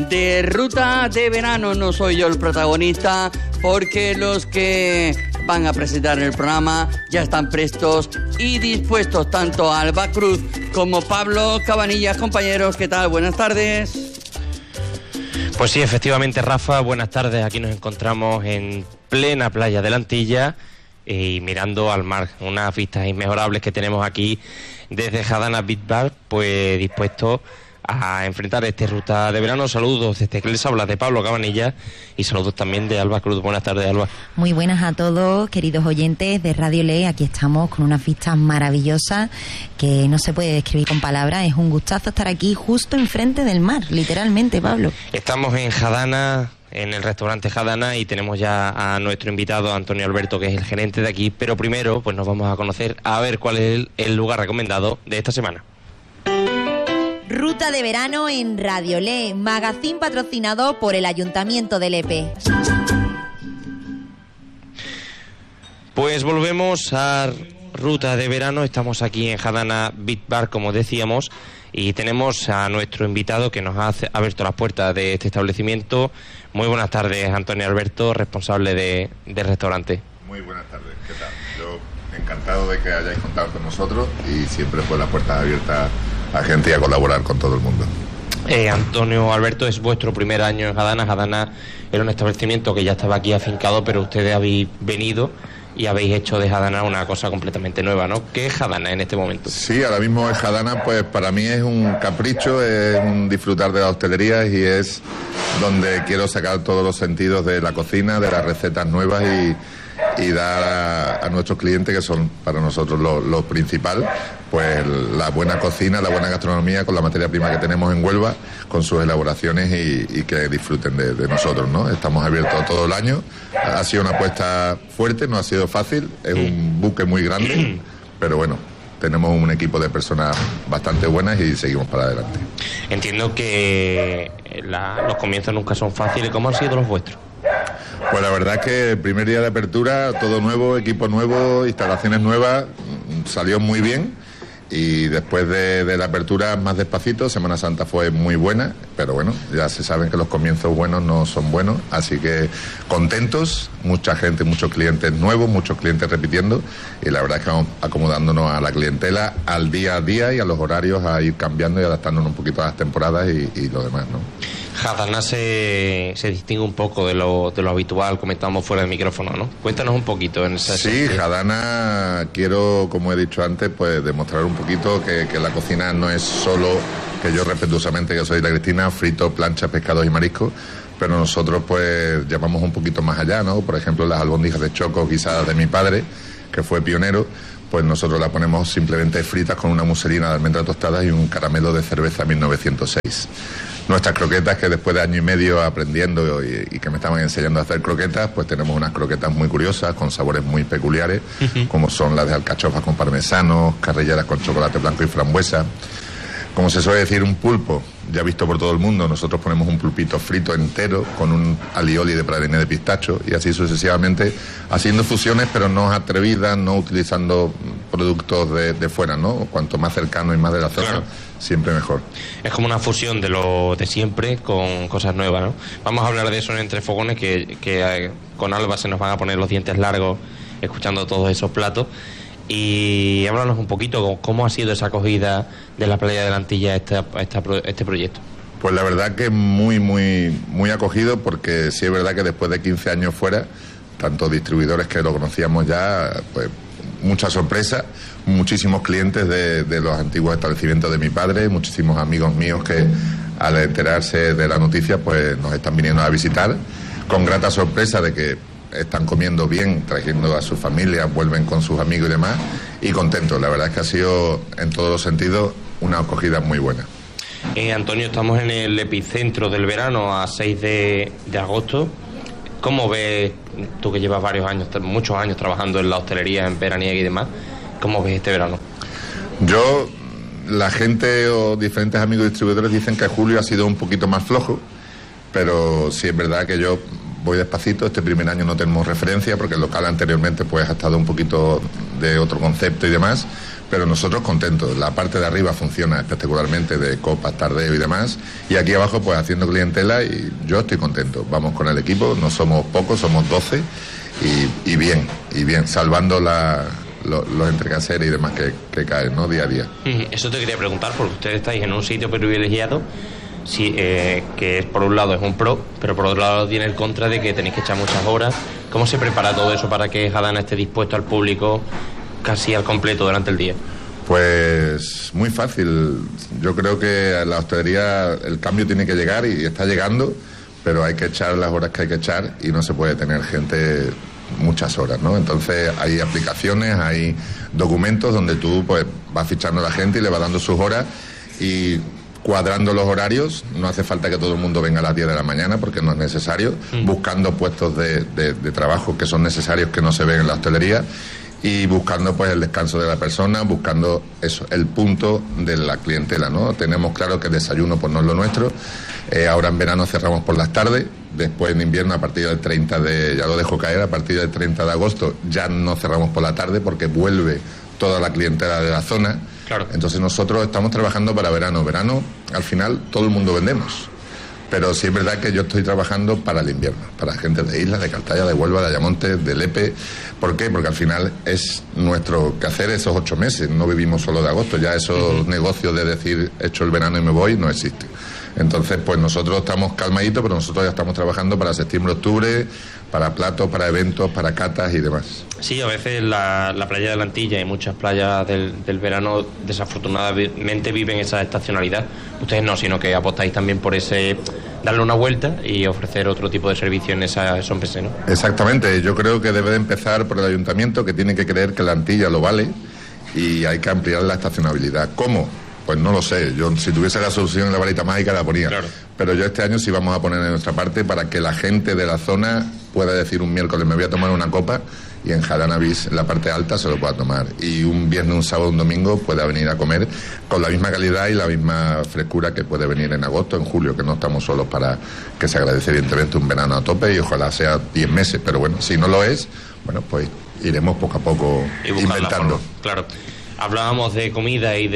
De Ruta de Verano no soy yo el protagonista, porque los que van a presentar el programa ya están prestos y dispuestos, tanto Alba Cruz como Pablo Cabanillas. Compañeros, ¿qué tal? Buenas tardes. Pues sí, efectivamente, Rafa, buenas tardes. Aquí nos encontramos en plena playa de la Antilla y mirando al mar. Unas vistas inmejorables que tenemos aquí desde Jadana Beach Bar, pues dispuestos a enfrentar esta Ruta de Verano. Saludos desde que les habla de Pablo Cabanillas y saludos también de Alba Cruz. Buenas tardes, Alba. Muy buenas a todos, queridos oyentes de Radio Le. Aquí estamos con unas vistas maravillosas que no se puede describir con palabras. Es un gustazo estar aquí justo enfrente del mar, literalmente, Pablo. Estamos en Jadana, en el restaurante Jadana, y tenemos ya a nuestro invitado Antonio Alberto, que es el gerente de aquí. Pero primero, pues nos vamos a conocer a ver cuál es el lugar recomendado de esta semana. Ruta de Verano en Radio Le, magazín patrocinado por el Ayuntamiento de Lepe. Pues volvemos a Ruta de Verano. Estamos aquí en Jadana Beach Bar, como decíamos, y tenemos a nuestro invitado que nos ha abierto las puertas de este establecimiento. Muy buenas tardes, Antonio Alberto, responsable del restaurante. Muy buenas tardes, ¿qué tal? Yo encantado de que hayáis contado con nosotros y siempre pues las puertas abiertas a gente y a colaborar con todo el mundo. Antonio Alberto, es vuestro primer año en Jadana. Jadana era un establecimiento que ya estaba aquí afincado, pero ustedes habéis venido y habéis hecho de Jadana una cosa completamente nueva, ¿no? ¿Qué es Jadana en este momento? Sí, ahora mismo es Jadana, pues para mí es un capricho, es un disfrutar de la hostelería y es donde quiero sacar todos los sentidos de la cocina, de las recetas nuevas y dar a nuestros clientes, que son para nosotros lo principal, pues la buena cocina, la buena gastronomía con la materia prima que tenemos en Huelva, con sus elaboraciones y que disfruten de nosotros, ¿no? Estamos abiertos todo el año. Ha sido una apuesta fuerte, no ha sido fácil, es un buque muy grande, pero bueno, tenemos un equipo de personas bastante buenas y seguimos para adelante. Entiendo que los comienzos nunca son fáciles. ¿Cómo han sido los vuestros? Pues la verdad es que el primer día de apertura, todo nuevo, equipo nuevo, instalaciones nuevas, salió muy bien. Y después de la apertura más despacito, Semana Santa fue muy buena, pero bueno, ya se saben que los comienzos buenos no son buenos, así que contentos, mucha gente, muchos clientes nuevos, muchos clientes repitiendo, y la verdad es que vamos acomodándonos a la clientela, al día a día y a los horarios, a ir cambiando y adaptándonos un poquito a las temporadas y lo demás, ¿no? Jadana se distingue un poco de lo habitual, comentábamos fuera del micrófono, ¿no? Cuéntanos un poquito en esa... Sí, Jadana, quiero, como he dicho antes, pues demostrar un poquito que la cocina no es solo, que yo respetuosamente, que soy de Cristina, frito, plancha, pescados y mariscos, pero nosotros pues llevamos un poquito más allá, ¿no? Por ejemplo, las albóndigas de choco guisadas de mi padre, que fue pionero, pues nosotros las ponemos simplemente fritas con una muselina de almendras tostadas y un caramelo de cerveza 1906. Nuestras croquetas, que después de año y medio aprendiendo y que me estaban enseñando a hacer croquetas, pues tenemos unas croquetas muy curiosas, con sabores muy peculiares, como son las de alcachofas con parmesano, carrilleras con chocolate blanco y frambuesa. Como se suele decir, un pulpo, ya visto por todo el mundo, nosotros ponemos un pulpito frito entero con un alioli de praliné de pistacho y así sucesivamente, haciendo fusiones pero no atrevidas, no utilizando productos de fuera, ¿no? Cuanto más cercano y más de la zona, claro, siempre mejor. Es como una fusión de lo de siempre con cosas nuevas, ¿no? Vamos a hablar de eso en Entre Fogones, que con Alba se nos van a poner los dientes largos escuchando todos esos platos. Y háblanos un poquito cómo ha sido esa acogida de la playa de la Antilla este proyecto. Pues la verdad que muy, muy, muy acogido, porque sí es verdad que después de 15 años fuera, tanto distribuidores que lo conocíamos ya, pues mucha sorpresa, muchísimos clientes de los antiguos establecimientos de mi padre, muchísimos amigos míos que al enterarse de la noticia pues nos están viniendo a visitar, con grata sorpresa de que están comiendo bien, trayendo a sus familias, vuelven con sus amigos y demás, y contentos. La verdad es que ha sido, en todos los sentidos, una acogida muy buena. Antonio, estamos en el epicentro del verano, a 6 de agosto. ¿Cómo ves, tú que llevas muchos años trabajando en la hostelería, en veraniega y demás, cómo ves este verano? La gente o diferentes amigos distribuidores dicen que julio ha sido un poquito más flojo, pero sí es verdad que yo voy despacito. Este primer año no tenemos referencia porque el local anteriormente pues ha estado un poquito de otro concepto y demás, pero nosotros contentos. La parte de arriba funciona espectacularmente, de copas, tardeo y demás, y aquí abajo pues haciendo clientela, y yo estoy contento. Vamos con el equipo, no somos pocos, somos 12, y bien, salvando los entrecaseres y demás que caen, ¿no? Día a día. Eso te quería preguntar, porque ustedes estáis en un sitio privilegiado, sí, que es, por un lado es un pro, pero por otro lado tiene el contra de que tenéis que echar muchas horas. ¿Cómo se prepara todo eso para que Jadana esté dispuesto al público casi al completo durante el día? Pues muy fácil. Yo creo que la hostelería, el cambio tiene que llegar y está llegando, pero hay que echar las horas que hay que echar y no se puede tener gente muchas horas, ¿no? Entonces hay aplicaciones, hay documentos donde tú pues vas fichando a la gente y le vas dando sus horas y cuadrando los horarios. No hace falta que todo el mundo venga a las 10 de la mañana porque no es necesario, buscando puestos de trabajo que son necesarios, que no se ven en la hostelería, y buscando pues el descanso de la persona, buscando eso, el punto de la clientela, ¿no? Tenemos claro que el desayuno pues no es lo nuestro. Ahora en verano cerramos por las tardes, después en invierno a partir del 30 ya lo dejo caer, a partir del 30 de agosto ya no cerramos por la tarde porque vuelve toda la clientela de la zona. Claro. Entonces nosotros estamos trabajando para verano. Verano, al final, todo el mundo vendemos. Pero sí es verdad que yo estoy trabajando para el invierno, para gente de Isla, de Cartaya, de Huelva, de Ayamonte, de Lepe. ¿Por qué? Porque al final es nuestro quehacer esos 8 meses. No vivimos solo de agosto. Ya esos negocios de decir, hecho el verano y me voy, no existen. Entonces, pues nosotros estamos calmaditos, pero nosotros ya estamos trabajando para septiembre, octubre, para platos, para eventos, para catas y demás. Sí, a veces la playa de la Antilla y muchas playas del verano desafortunadamente viven esa estacionalidad. Ustedes no, sino que apostáis también por ese darle una vuelta y ofrecer otro tipo de servicio en esos meses, ¿no? Exactamente, yo creo que debe de empezar por el ayuntamiento, que tiene que creer que la Antilla lo vale y hay que ampliar la estacionabilidad. ¿Cómo? Pues no lo sé, yo si tuviese la solución en la varita mágica la ponía, claro. Pero yo este año sí vamos a poner de nuestra parte para que la gente de la zona pueda decir un miércoles me voy a tomar una copa y en Jadana Bis, en la parte alta, se lo pueda tomar, y un viernes, un sábado, un domingo pueda venir a comer con la misma calidad y la misma frescura que puede venir en agosto, en julio, que no estamos solos, para que se agradece evidentemente un verano a tope y ojalá sea 10 meses, pero bueno, si no lo es, bueno, pues iremos poco a poco inventando. Claro. Hablábamos de comida y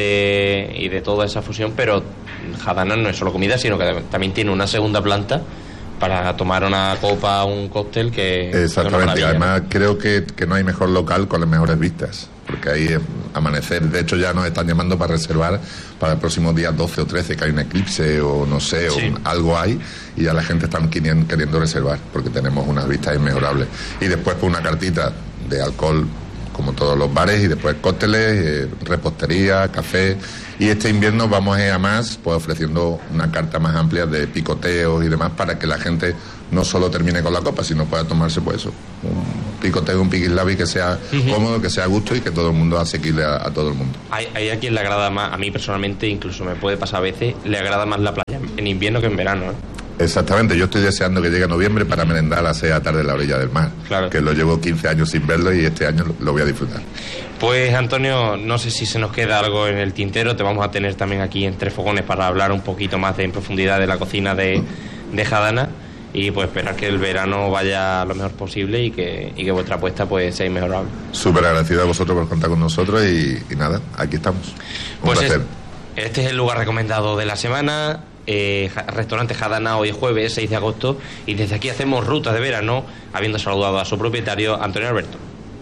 de toda esa fusión, pero Jadana no es solo comida, sino que también tiene una segunda planta para tomar una copa, un cóctel que... Exactamente, y además creo que no hay mejor local con las mejores vistas, porque ahí amanecer, de hecho ya nos están llamando para reservar para el próximo día 12 o 13, que hay un eclipse o no sé, sí, o algo hay, y ya la gente está queriendo reservar, porque tenemos unas vistas inmejorables. Y después pues una cartita de alcohol, como todos los bares, y después cócteles, repostería, café, y este invierno vamos a ir a más, pues ofreciendo una carta más amplia de picoteos y demás, para que la gente no solo termine con la copa, sino pueda tomarse pues eso, un picoteo, un piquislavi que sea cómodo, que sea a gusto y que todo el mundo asequible a todo el mundo. Hay a quien le agrada más, a mí personalmente, incluso me puede pasar a veces, le agrada más la playa en invierno que en verano, ¿eh? Exactamente, yo estoy deseando que llegue noviembre para merendar a las 6 de la tarde en la orilla del mar, claro, que lo llevo 15 años sin verlo y este año lo voy a disfrutar. Pues Antonio, no sé si se nos queda algo en el tintero, te vamos a tener también aquí en Tres Fogones para hablar un poquito más en profundidad de la cocina de Jadana, y pues esperar que el verano vaya lo mejor posible y que vuestra apuesta pues sea inmejorable. Súper agradecido a vosotros por contar con nosotros y nada, aquí estamos. Un placer. Este es el lugar recomendado de la semana. Restaurante Jadana, hoy es jueves 6 de agosto y desde aquí hacemos ruta de verano, habiendo saludado a su propietario Antonio Alberto.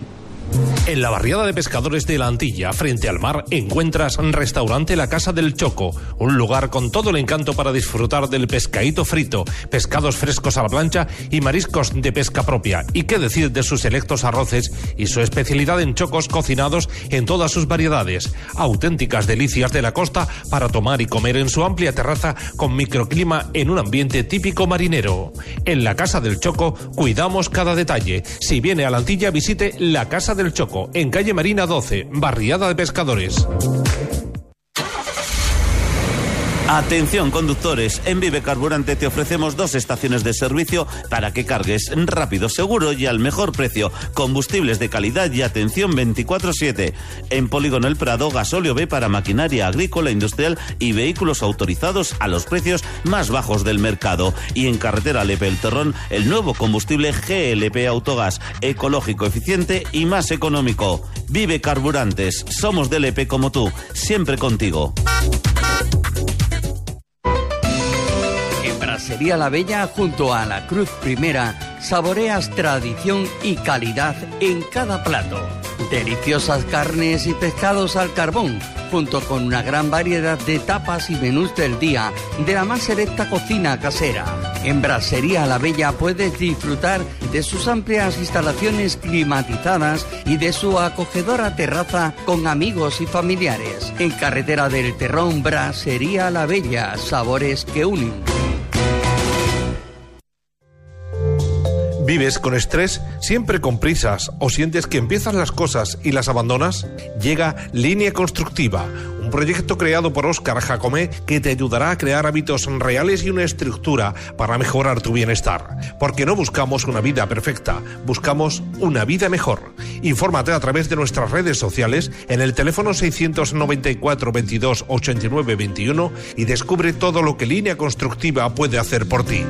En la barriada de pescadores de la Antilla, frente al mar, encuentras restaurante La Casa del Choco, un lugar con todo el encanto para disfrutar del pescadito frito, pescados frescos a la plancha y mariscos de pesca propia. Y qué decir de sus selectos arroces y su especialidad en chocos cocinados en todas sus variedades. Auténticas delicias de la costa para tomar y comer en su amplia terraza con microclima en un ambiente típico marinero. En La Casa del Choco cuidamos cada detalle. Si viene a la Antilla, visite La Casa del Choco, en calle Marina 12, barriada de pescadores. Atención conductores, en Vive Carburante te ofrecemos 2 estaciones de servicio para que cargues rápido, seguro y al mejor precio. Combustibles de calidad y atención 24/7. En Polígono El Prado, gasóleo B para maquinaria agrícola, industrial y vehículos autorizados a los precios más bajos del mercado. Y en Carretera Lepe El Terrón, el nuevo combustible GLP Autogas, ecológico, eficiente y más económico. Vive Carburantes, somos de LP como tú, siempre contigo. Brasería La Bella, junto a la Cruz Primera, saboreas tradición y calidad en cada plato. Deliciosas carnes y pescados al carbón, junto con una gran variedad de tapas y menús del día de la más selecta cocina casera. En Brasería La Bella puedes disfrutar de sus amplias instalaciones climatizadas y de su acogedora terraza con amigos y familiares. En Carretera del Terrón, Brasería La Bella, sabores que unen. ¿Vives con estrés? ¿Siempre con prisas? ¿O sientes que empiezas las cosas y las abandonas? Llega Línea Constructiva, un proyecto creado por Óscar Jacomé que te ayudará a crear hábitos reales y una estructura para mejorar tu bienestar. Porque no buscamos una vida perfecta, buscamos una vida mejor. Infórmate a través de nuestras redes sociales en el teléfono 694 22 89 21 y descubre todo lo que Línea Constructiva puede hacer por ti.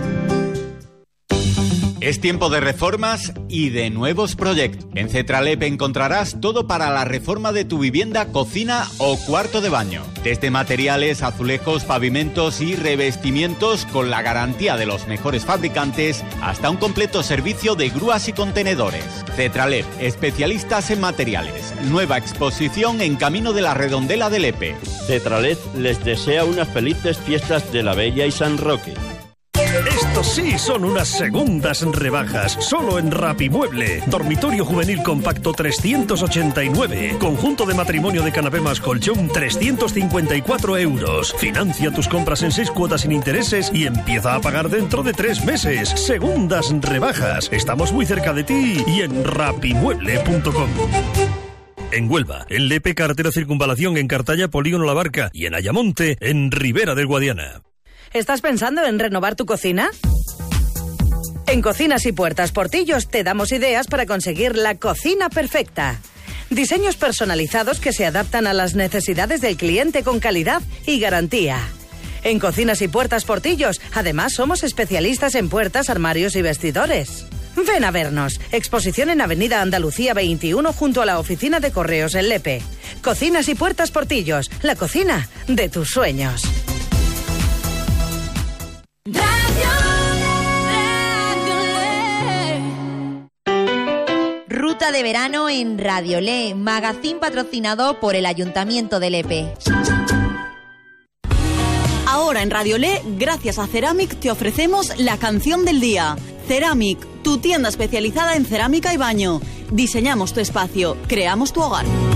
Es tiempo de reformas y de nuevos proyectos. En Cetralep encontrarás todo para la reforma de tu vivienda, cocina o cuarto de baño. Desde materiales, azulejos, pavimentos y revestimientos con la garantía de los mejores fabricantes hasta un completo servicio de grúas y contenedores. Cetralep, especialistas en materiales. Nueva exposición en Camino de la Redondela de Lepe. Cetralep les desea unas felices fiestas de la Bella y San Roque. Estos sí son unas segundas rebajas, solo en Rapimueble. Dormitorio juvenil compacto 389. Conjunto de matrimonio de canapé más colchón 354 euros. Financia tus compras en 6 cuotas sin intereses y empieza a pagar dentro de 3 meses. Segundas rebajas. Estamos muy cerca de ti y en rapimueble.com. En Huelva, en Lepe, carretera Circunvalación, en Cartaya, Polígono La Barca y en Ayamonte, en Ribera del Guadiana. ¿Estás pensando en renovar tu cocina? En Cocinas y Puertas Portillos te damos ideas para conseguir la cocina perfecta. Diseños personalizados que se adaptan a las necesidades del cliente con calidad y garantía. En Cocinas y Puertas Portillos, además, somos especialistas en puertas, armarios y vestidores. Ven a vernos. Exposición en Avenida Andalucía 21 junto a la oficina de correos en Lepe. Cocinas y Puertas Portillos, la cocina de tus sueños. Ruta de verano en Radio Le, magazín patrocinado por el Ayuntamiento de Lepe. Ahora en Radio Le, gracias a Ceramic, te ofrecemos la canción del día. Ceramic, tu tienda especializada en cerámica y baño. Diseñamos tu espacio, creamos tu hogar.